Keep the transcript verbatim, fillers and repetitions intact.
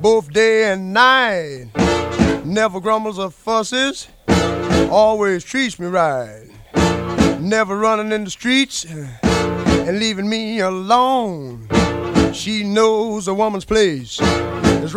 both day and night. Never grumbles or fusses, always treats me right. Never running in the streets and leaving me alone. She knows a woman's place